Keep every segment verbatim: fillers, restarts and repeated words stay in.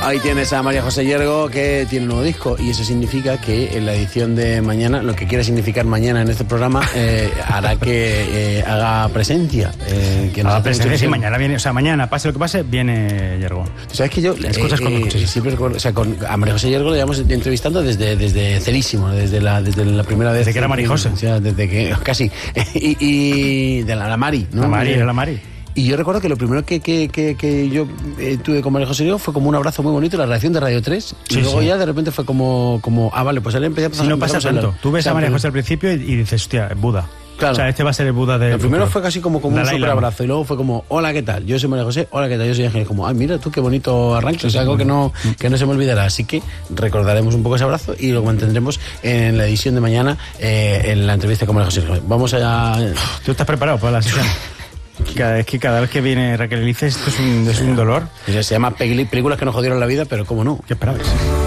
Ahí tienes a María José Yergo, que tiene un nuevo disco, y eso significa que en la edición de mañana, lo que quiere significar mañana en este programa, eh, hará que eh, haga presencia. Eh, que haga presencia, sí, mañana viene, o sea, mañana, pase lo que pase, viene Yergo. ¿Sabes que yo Escuchas eh, con eh, siempre recuerdo, o sea, con, a María José Yergo le llevamos entrevistando desde, desde cerísimo, desde la, desde la primera vez. Desde que era María José. O sea, desde que, casi. y, y de la, la Mari, ¿no? La Mari, era la Mari. Y yo recuerdo que lo primero que, que, que, que yo eh, tuve con María José Yergo fue como un abrazo muy bonito, la reacción de Radio tres. Sí, y luego sí. ya de repente fue como, como ah, vale, pues él empezó a pasar. Si no pasa tanto. Tú ves a María José al principio y, y dices, hostia, es Buda. Claro. O sea, este va a ser el Buda de... Lo primero fue casi como, como un Dalai super Lama. abrazo, y luego fue como, hola, ¿qué tal? Yo soy María José, hola, ¿qué tal? Yo soy Ángel. Como, ay, mira tú, qué bonito arranque. O sea, algo que no, que no se me olvidará. Así que recordaremos un poco ese abrazo y lo mantendremos en la edición de mañana, eh, en la entrevista con María José. Vamos allá. ¿Tú estás preparado para la sesión? Cada vez que cada vez que viene Raquel Elice, esto es un, es un dolor. Se llama películas que nos jodieron la vida, pero cómo no. ¿Qué esperabas?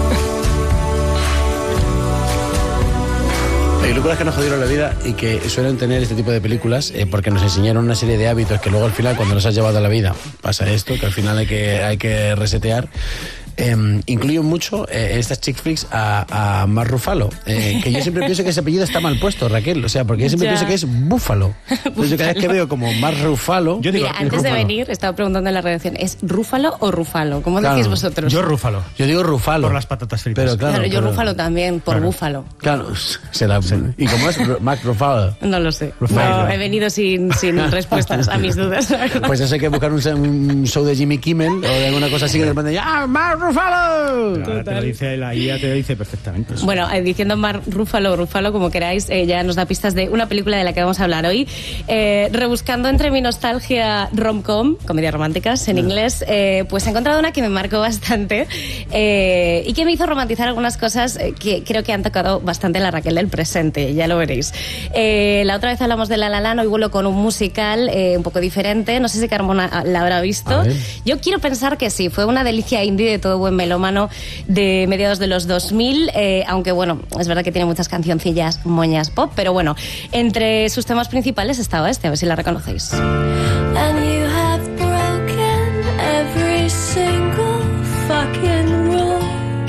Películas que nos jodieron la vida y que suelen tener este tipo de películas eh, porque nos enseñaron una serie de hábitos que luego al final, cuando nos has llevado a la vida, pasa esto, que al final hay que, hay que resetear. Eh, incluyen mucho eh, estas chick flicks a, a Mark Ruffalo, eh, que yo siempre pienso que ese apellido está mal puesto, Raquel, o sea, porque yo siempre Ya. pienso que es Búfalo. Entonces yo cada vez que veo como Mark Ruffalo, Yo digo, Mira, antes Rúfalo. de venir estaba preguntando en la redacción, ¿es Rúfalo o Rufalo? ¿Cómo Claro. decís vosotros? Yo Rúfalo. yo digo Rufalo. Por las patatas fritas. Pero claro, Claro, yo pero- Rúfalo también, por Claro. Búfalo. Claro, será. ¿Y cómo es Mark Ruffalo? No lo sé. Rufalo. No, he venido sin, sin respuestas a mis dudas. la verdad. Pues eso hay que buscar un, un show de Jimmy Kimmel o de alguna cosa así que de repente ¡ah, Mark Ruffalo! Ahora te lo dice, la I A te lo dice perfectamente. Bueno, eh, diciendo Mark Ruffalo o Rufalo, como queráis, eh, ya nos da pistas de una película de la que vamos a hablar hoy. Eh, rebuscando entre mi nostalgia rom-com, comedias románticas en inglés, eh, pues he encontrado una que me marcó bastante eh, y que me hizo romantizar algunas cosas eh, que creo que han tocado bastante la Raquel del presente, ya lo veréis. Eh, la otra vez hablamos de La La Land, hoy vuelo con un musical eh, un poco diferente, no sé si Carmona la habrá visto. A ver. Yo quiero pensar que sí, fue una delicia indie de todo buen melómano de mediados de los dos mil, eh, aunque bueno, es verdad que tiene muchas cancioncillas moñas pop, pero bueno, entre sus temas principales estaba este, a ver si la reconocéis. And you have broken every single fucking rule.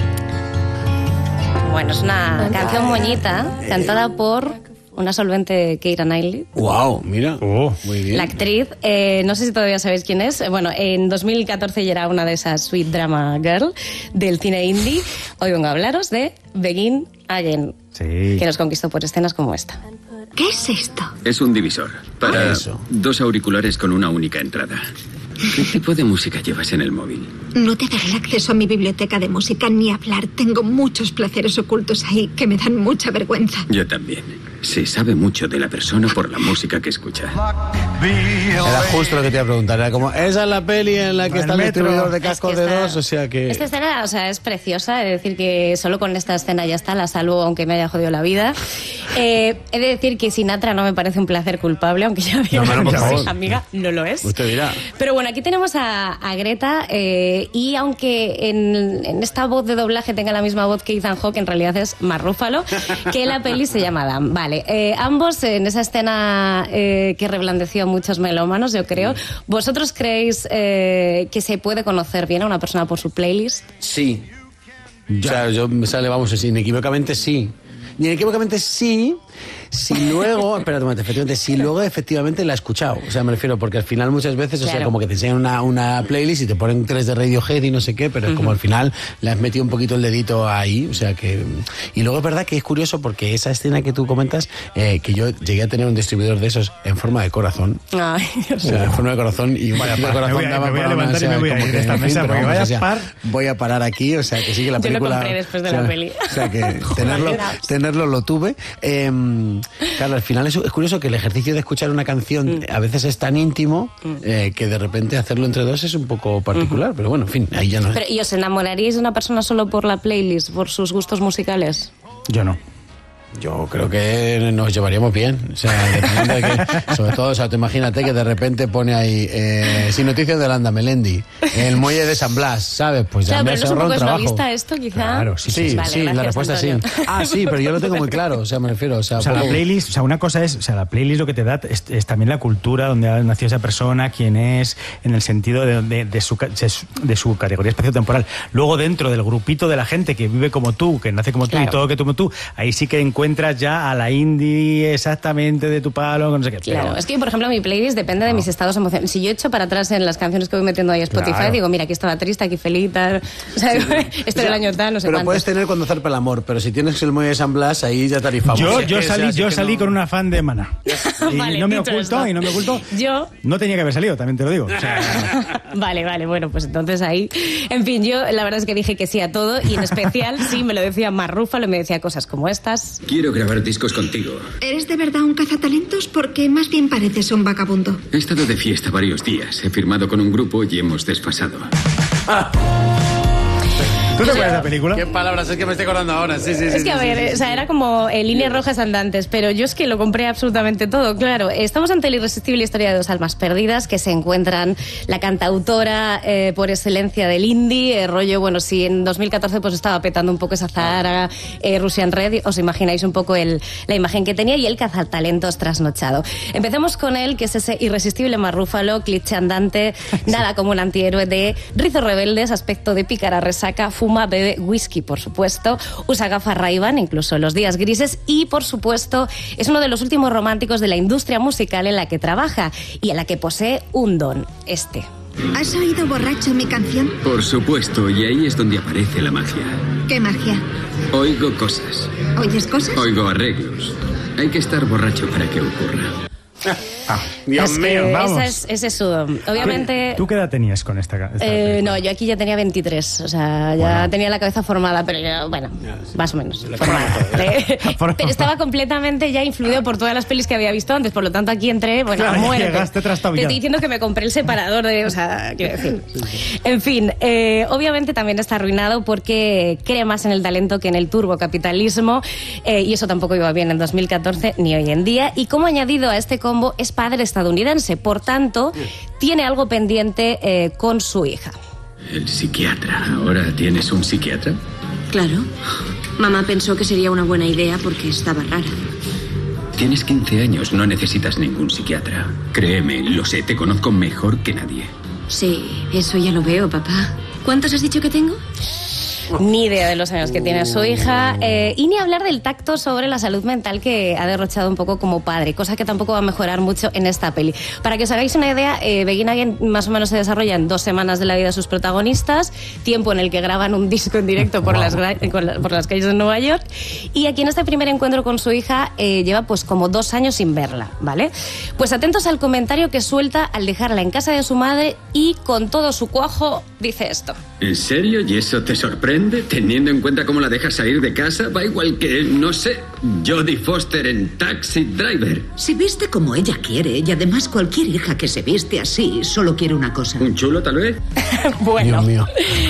Bueno, es una canción moñita cantada por una solvente Keira Knightley. ¡Wow! Mira. Oh. Muy bien. La actriz, eh, no sé si todavía sabéis quién es. Bueno, en dos mil catorce ya era una de esas sweet drama girl del cine indie. Hoy vengo a hablaros de Begin Again, Sí. que nos conquistó por escenas como esta. ¿Qué es esto? Es un divisor para Eso. dos auriculares con una única entrada. ¿Qué tipo de música llevas en el móvil? No te daré acceso a mi biblioteca de música ni hablar. Tengo muchos placeres ocultos ahí que me dan mucha vergüenza. Yo también. Se sabe mucho de la persona por la música que escucha. Era justo lo que te iba a preguntar. Era como, esa es la peli en la que El está el metro. distribuidor de Es que cascos de está- dos, o sea que... Esta escena, o sea, es preciosa, es decir que solo con esta escena ya está, la salvo aunque me haya jodido la vida. Eh, he de decir que Sinatra no me parece un placer culpable, aunque ya vi No, bueno, por que favor. soy amiga, no lo es. Usted dirá. Pero bueno, aquí tenemos a, a Greta eh, y aunque en, en esta voz de doblaje tenga la misma voz que Ethan Hawke, en realidad es Mark Ruffalo, que la peli se llama Dan. Vale, eh, ambos en esa escena eh, que reblandeció a muchos melómanos, yo creo. ¿Vosotros creéis eh, que se puede conocer bien a una persona por su playlist? Sí. O sea, yo me sale, vamos, así, inequívocamente sí. Y inequívocamente sí, si luego, espérate un momento, efectivamente, si luego efectivamente la he escuchado. O sea, me refiero, porque al final muchas veces, o sea, Claro. como que te enseñan una, una playlist y te ponen tres de Radiohead y no sé qué, pero es como al final le has metido un poquito el dedito ahí, o sea que... Y luego es verdad que es curioso porque esa escena que tú comentas, eh, que yo llegué a tener un distribuidor de esos en forma de corazón. Ay, O sea, en forma de corazón y un Vaya poquito de par, me corazón voy a- daba me voy a para una, levantar o sea, y me voy a como ir de que, esta en fin, mesa, pero porque vamos, vaya o sea, par. voy a parar aquí, o sea que sí que la Yo lo película... compré después de o sea, la peli. O sea que tenerlo, tenerlo lo tuve. Eh, claro, al final es, es curioso que el ejercicio de escuchar una canción a veces es tan íntimo eh, que de repente hacerlo entre dos es un poco particular, pero bueno, en fin, ahí ya no... Pero, ¿y os enamoraríais de una persona solo por la playlist, por sus gustos musicales? Yo no. Yo creo que nos llevaríamos bien. O sea, dependiendo de que, sobre todo, o sea, tú imagínate que de repente pone ahí, eh, sin noticias de Landa, Melendi, el muelle de San Blas, ¿sabes? Pues ya Claro, me pero no es se un ahorra poco un trabajo. esnovista esto, quizá. Claro, sí, Sí, sí, Vale, sí, la gracias, respuesta sí. Antonio. Ah, sí, pero yo lo tengo muy claro, o sea, me refiero, o sea, O sea, la poco- playlist, o sea, una cosa es, o sea, la playlist lo que te da es, es también la cultura donde ha nacido esa persona, quién es, en el sentido de, de, de su, ca- de su categoría espaciotemporal. Luego, dentro del grupito de la gente que vive como tú, que nace como tú Claro. y todo que tú como tú, ahí sí que encuentras ya a la indie exactamente de tu palo, no sé qué. Claro, Pero- es que, por ejemplo, mi playlist depende de mis estados emocionales. Si yo echo para atrás en las canciones que voy metiendo ahí a Spotify, Claro. digo, mira, aquí estaba triste, aquí feliz, tal. O sea, esto del año tal, no sé Pero cuánto. puedes tener cuando zarpa el amor, pero si tienes el muelle de San Blas, ahí ya tarifamos. Yo, Es yo que, o sea, salí, si yo es que salí no- con una fan de Maná. Y Vale, no me dicho ocultó, esto. y no me ocultó. Yo- No tenía que haber salido, también te lo digo. O sea, Vale, vale, bueno, pues entonces ahí. En fin, yo la verdad es que dije que sí a todo y en especial sí me lo decía Mark Ruffalo y me decía cosas como estas. Quiero grabar discos contigo. ¿Eres de verdad un cazatalentos? Porque más bien pareces un vagabundo. He estado de fiesta varios días. He firmado con un grupo y hemos desfasado. ¿tú te acuerdas de la película? ¿Qué palabras? Es que me estoy acordando ahora. Sí, sí, sí. Es que, a sí, ver, sí, sí, o sea, sí. era como eh, líneas rojas andantes, pero yo es que lo compré absolutamente todo, claro. Estamos ante la irresistible historia de dos almas perdidas que se encuentran la cantautora eh, por excelencia del indie, eh, rollo, bueno, si en dos mil catorce pues estaba petando un poco esa Zahara, eh, Russian Red, os imagináis un poco el, la imagen que tenía, y el cazatalentos trasnochado. Empecemos con él, que es ese irresistible Mark Ruffalo, cliché andante, nada como un antihéroe de rizos rebeldes, aspecto de pícara resaca, fuma, bebe whisky, por supuesto, usa gafas Ray-Ban, incluso en los días grises, y, por supuesto, es uno de los últimos románticos de la industria musical en la que trabaja y en la que posee un don, este. ¿Has oído borracho mi canción? Por supuesto, y ahí es donde aparece la magia. ¿Qué magia? Oigo cosas. ¿Oyes cosas? Oigo arreglos. Hay que estar borracho para que ocurra. Dios Es que mío, esa vamos. es- ese es su don. Obviamente... ¿Tú qué edad tenías con esta, esta Eh, película? no, yo aquí ya tenía veintitrés, o sea, ya Bueno. tenía la cabeza formada, pero ya, bueno, más o menos. Formada. Eh, Formada. pero estaba completamente ya influido por todas las pelis que había visto antes, por lo tanto aquí entré, bueno, Claro, a muerte. llegaste Te trastabillado. estoy diciendo que me compré el separador de, o sea, quiero decir. En fin, eh, obviamente también está arruinado porque cree más en el talento que en el turbocapitalismo, eh, y eso tampoco iba bien en dos mil catorce ni hoy en día. Y como añadido a este combo, es padre estadounidense, por tanto, tiene algo pendiente eh, con su hija. El psiquiatra. ¿Ahora tienes un psiquiatra? Claro. Mamá pensó que sería una buena idea porque estaba rara. Tienes quince años, no necesitas ningún psiquiatra. Créeme, lo sé, te conozco mejor que nadie. Sí, eso ya lo veo, papá. ¿Cuántos has dicho que tengo? Ni idea de los años que tiene su hija, eh, y ni hablar del tacto sobre la salud mental que ha derrochado un poco como padre, cosa que tampoco va a mejorar mucho en esta peli. Para que os hagáis una idea, eh, Begin Again más o menos se desarrolla en dos semanas de la vida de sus protagonistas, tiempo en el que graban un disco en directo por, las, gra- con la- por las calles de Nueva York, y aquí en este primer encuentro con su hija eh, lleva pues como dos años sin verla, ¿vale? Pues atentos al comentario que suelta al dejarla en casa de su madre y con todo su cuajo dice esto. ¿En serio? ¿Y eso te sorprende? Teniendo en cuenta cómo la dejas salir de casa, va igual que, no sé, Jodie Foster en Taxi Driver. Si viste como ella quiere, y además cualquier hija que se viste así solo quiere una cosa. ¿Un chulo, tal vez? Bueno. Dios mío.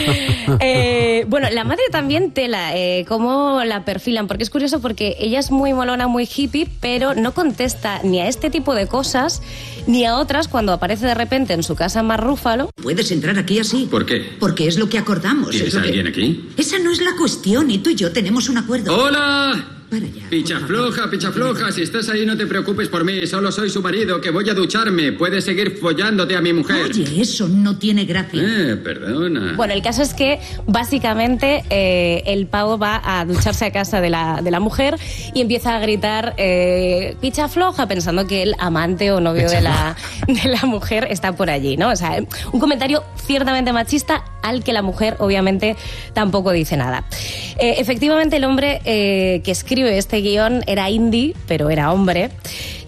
Eh, bueno, la madre también tela, eh, cómo la perfilan, porque es curioso porque ella es muy molona, muy hippie, pero no contesta ni a este tipo de cosas ni a otras cuando aparece de repente en su casa Mark Ruffalo. Puedes entrar aquí así. ¿Por qué? Porque es lo que acordamos. ¿Tienes es lo a que- alguien aquí? Esa no es la cuestión, y tú y yo tenemos un acuerdo. ¡Hola! Para ya. Picha por favor. floja, picha floja, si estás ahí no te preocupes por mí, solo soy su marido, que voy a ducharme. Puedes seguir follándote a mi mujer. Oye, eso no tiene gracia. Eh, perdona. Bueno, el caso es que básicamente eh, el pavo va a ducharse a casa de la, de la mujer y empieza a gritar eh, picha floja, pensando que el amante o novio de la, de la mujer está por allí, ¿no? O sea, un comentario ciertamente machista al que la mujer obviamente tampoco dice nada. Eh, efectivamente, el hombre eh, que escribe este guión era indie, pero era hombre.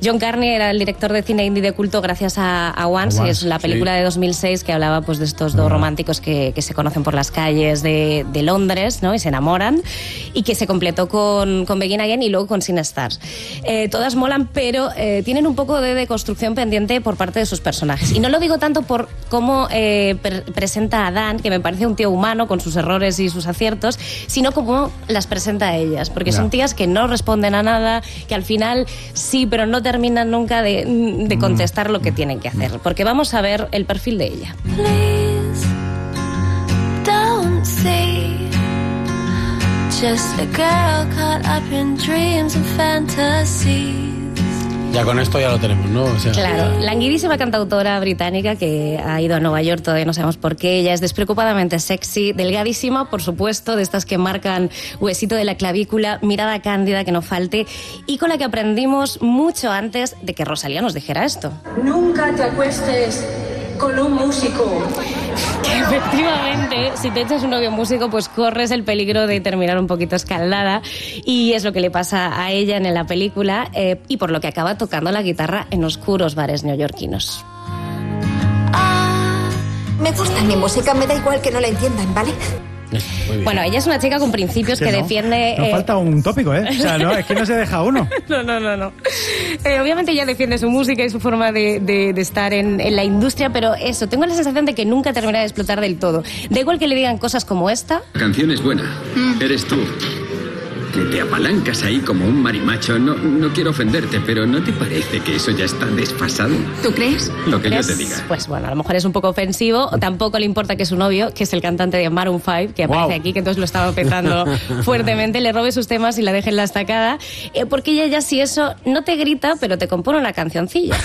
John Carney era el director de cine indie de culto gracias a, a Once, Once, que es la película sí. de dos mil seis que hablaba pues de estos dos románticos que, que se conocen por las calles de, de Londres, ¿no? Y se enamoran, y que se completó con, con Begin Again y luego con Sin Stars. Eh, todas molan, pero eh, tienen un poco de deconstrucción pendiente por parte de sus personajes. Y no lo digo tanto por cómo eh, pre- presenta a Dan, que me parece un tío humano con sus errores y sus aciertos, sino cómo las presenta a ellas, porque Ya. son tías que no responden a nada, que al final sí, pero no terminan nunca de, de contestar lo que tienen que hacer, porque vamos a ver el perfil de ella. Please don't see just a girl caught up in dreams and fantasies. Ya con esto ya lo tenemos, ¿no? O sea, Claro, languidísima cantautora británica que ha ido a Nueva York, todavía no sabemos por qué. Ella es despreocupadamente sexy, delgadísima, por supuesto, de estas que marcan huesito de la clavícula, mirada cándida que no falte, y con la que aprendimos mucho antes de que Rosalía nos dijera esto. Nunca te acuestes con un músico. Que efectivamente, si te echas un novio músico, pues corres el peligro de terminar un poquito escaldada, y es lo que le pasa a ella en la película, eh, y por lo que acaba tocando la guitarra en oscuros bares neoyorquinos. Me gusta mi música, me da igual que no la entiendan, ¿vale? muy bien. Bueno, ella es una chica con principios que, no, defiende... No eh, falta un tópico, ¿eh? O sea, no, es que no se deja uno. No, no, no, no. Eh, obviamente ella defiende su música y su forma de, de, de estar en, en la industria, pero eso, tengo la sensación de que nunca termina de explotar del todo. Da igual que le digan cosas como esta. La canción es buena. Eres tú. Que te apalancas ahí como un marimacho. No, no quiero ofenderte, pero ¿no te parece que eso ya está desfasado? ¿Tú crees? Lo que yo ¿Crees? te diga. Pues bueno, a lo mejor es un poco ofensivo. O tampoco le importa que su novio, que es el cantante de Maroon cinco, que aparece Wow. aquí, que entonces lo estaba petando fuertemente, le robe sus temas y la deje en la estacada. Eh, porque ella ya si eso no te grita, pero te compone una cancioncilla.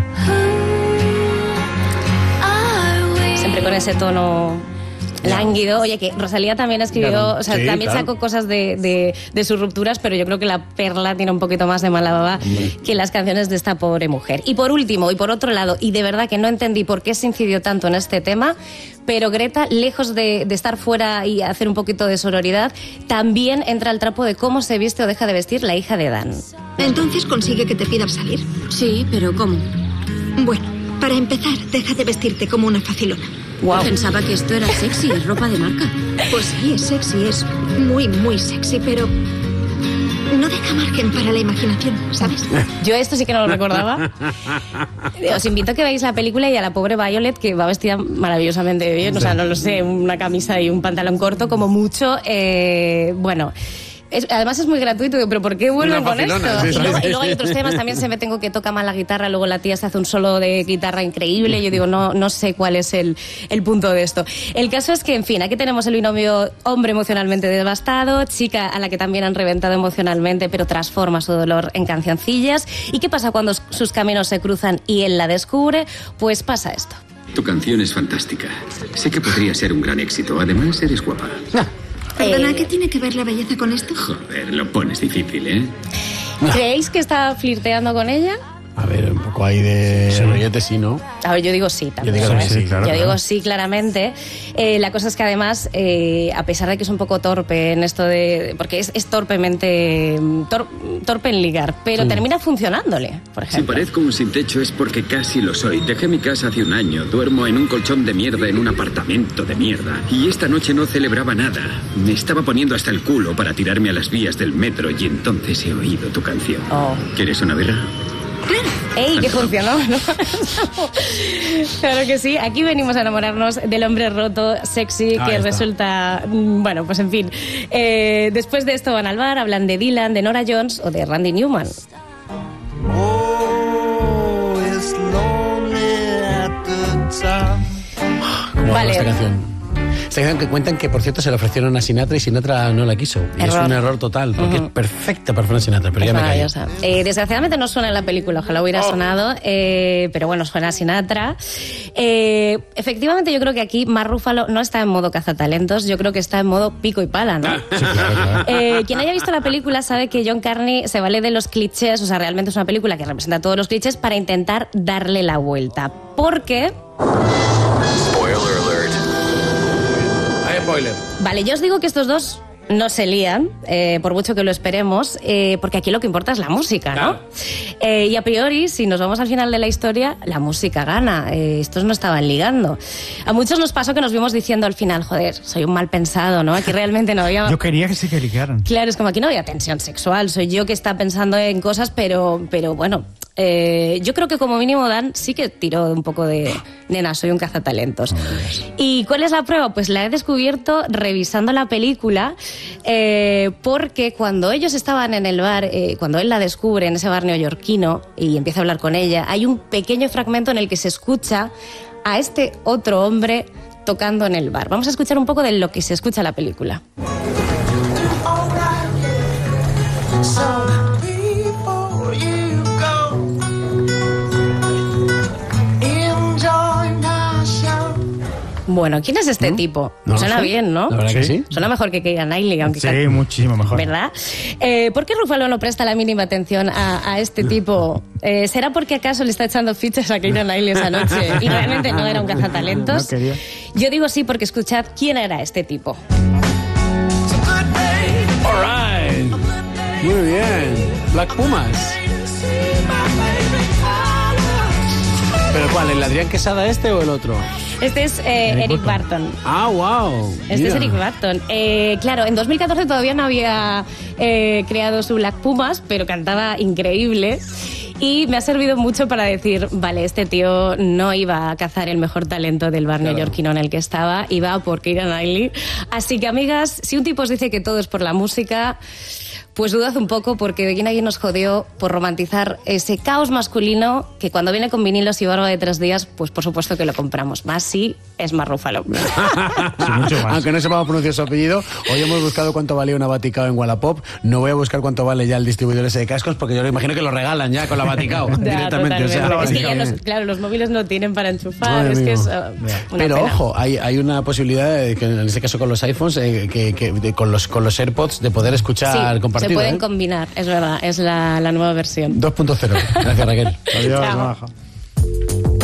Siempre con ese tono lánguido. Oye, que Rosalía también escribió, Claro. o sea, Sí, también claro. sacó cosas de, de, de sus rupturas, pero yo creo que la Perla tiene un poquito más de mala baba que las canciones de esta pobre mujer. Y por último, y por otro lado, y de verdad que no entendí por qué se incidió tanto en este tema, pero Greta, lejos de, de estar fuera y hacer un poquito de sororidad, también entra al trapo de cómo se viste o deja de vestir la hija de Dan. Entonces consigue que te pidan salir. Sí, pero ¿cómo? Bueno, para empezar, deja de vestirte como una facilona. Wow. Pensaba que esto era sexy, es ropa de marca. Pues sí, es sexy, es muy, muy sexy, pero no deja margen para la imaginación, ¿sabes? Yo esto sí que no lo recordaba. Os invito a que veáis la película y a la pobre Violet, que va vestida maravillosamente bien, o sea, no lo sé, una camisa y un pantalón corto como mucho. Eh, bueno... Es, además es muy gratuito, pero ¿por qué vuelven Una con esto? facilona, sí, y, sí, luego, sí, y luego hay sí. otros temas, también se me tengo que toca mal la guitarra, luego la tía se hace un solo de guitarra increíble, yo digo, no, no sé cuál es el, el punto de esto. El caso es que, en fin, aquí tenemos el binomio hombre emocionalmente devastado, chica a la que también han reventado emocionalmente, pero transforma su dolor en cancioncillas. ¿Y qué pasa cuando sus caminos se cruzan y él la descubre? Pues pasa esto. Tu canción es fantástica. Sé que podría ser un gran éxito. Además, eres guapa. Perdona, Eh, ¿qué tiene que ver la belleza con esto? Joder, lo pones difícil, ¿eh? ¿Creéis que está flirteando con ella? A ver, un poco ahí de rollete, sí, ¿no? A ver, yo digo sí también. Yo digo ¿eh? que sí, claro, Yo claro. digo sí, claramente. Eh, la cosa es que además, eh, a pesar de que es un poco torpe en esto de... Porque es, es torpemente... tor- torpe en ligar, pero Sí. termina funcionándole, por Si ejemplo. parezco un sin techo es porque casi lo soy. Dejé mi casa hace un año. Duermo en un colchón de mierda en un apartamento de mierda. Y esta noche no celebraba nada. Me estaba poniendo hasta el culo para tirarme a las vías del metro y entonces he oído tu canción. Oh. ¿Quieres una birra? ¡Ey, que funcionó! ¿no? Claro que sí. Aquí venimos a enamorarnos del hombre roto, sexy, Ahí que está. resulta... mm, Bueno, pues en fin. Eh, después de esto van al bar, hablan de Dylan, de Nora Jones o de Randy Newman. ¿Cómo Vale. esta canción? Esta canción que cuentan que, por cierto, se le ofrecieron a Sinatra y Sinatra no la quiso. Y es Error. un error total, porque Ujú. es perfecta para Frank Sinatra, pero ya me callo. Maravillosa. Eh, desgraciadamente no suena en la película, ojalá hubiera Oh. sonado, eh, pero bueno, suena Sinatra. Eh, efectivamente, yo creo que aquí Mark Ruffalo no está en modo cazatalentos, yo creo que está en modo pico y pala, ¿no? Sí, claro, claro. Eh, quien haya visto la película sabe que John Carney se vale de los clichés, o sea, realmente es una película que representa todos los clichés para intentar darle la vuelta. Porque, Hay spoiler. vale, yo os digo que estos dos no se lían, eh, por mucho que lo esperemos, eh, porque aquí lo que importa es la música, ¿no? Claro. Eh, y a priori, si nos vamos al final de la historia, la música gana. Eh, estos no estaban ligando. A muchos nos pasó que nos vimos diciendo al final, joder, soy un mal pensado, ¿no? Aquí realmente no había... Yo quería que sí que ligaran. Claro, es como aquí no había tensión sexual, soy yo que está pensando en cosas, pero, pero bueno... Eh, yo creo que como mínimo Dan sí que tiró un poco de nena, soy un cazatalentos. ¿Y cuál es la prueba? Pues la he descubierto revisando la película, eh, porque cuando ellos estaban en el bar, eh, cuando él la descubre en ese bar neoyorquino y empieza a hablar con ella, hay un pequeño fragmento en el que se escucha a este otro hombre tocando en el bar. Vamos a escuchar un poco de lo que se escucha en la película. Bueno, ¿quién es este ¿Mm? tipo? No Suena sé. bien, ¿no? La verdad ¿Sí? que sí. Suena mejor que Keira Knightley, aunque Sí, can... muchísimo mejor. ¿Verdad? Eh, ¿Por qué Ruffalo no presta la mínima atención a, a este tipo? Eh, ¿Será porque acaso le está echando fichas a Keira Knightley esa noche y realmente no era un cazatalentos? No quería. Yo digo sí porque escuchad quién era este tipo. All right. Muy bien. Black Pumas. ¿Pero cuál? ¿El Adrián Quesada este o el otro? Este es eh, Eric, Eric Barton. Ah, wow. Este Mira. es Eric Barton. Eh, claro, en dos mil catorce todavía no había eh, creado su Black Pumas, pero cantaba increíble. Y me ha servido mucho para decir, vale, este tío no iba a cazar el mejor talento del bar Claro. neoyorquino en el que estaba, iba por Keira Knightley. Así que, amigas, si un tipo os dice que todo es por la música, pues dudad un poco, porque Keira Knightley nos jodió por romantizar ese caos masculino que cuando viene con vinilos y barba de tres días, pues por supuesto que lo compramos. Más si es más Ruffalo. Sí, mucho más. Aunque no sepamos pronunciar su apellido, hoy hemos buscado cuánto valía una Vaticao en Wallapop. No voy a buscar cuánto vale ya el distribuidor ese de cascos, porque yo lo imagino que lo regalan ya con la Vaticao Ya, directamente. O sea, totalmente. Es que ya los, claro, los móviles no tienen para enchufar, Madre es que mía. es uh, una Pero pena. ojo, hay, hay una posibilidad, de que en este caso con los iPhones, eh, que, que de- con, los, con los AirPods, de poder escuchar Sí, compartido. se pueden ¿eh? combinar, es verdad, es la, la nueva versión. dos punto cero. Gracias, Raquel. Adiós, Chao. Maja.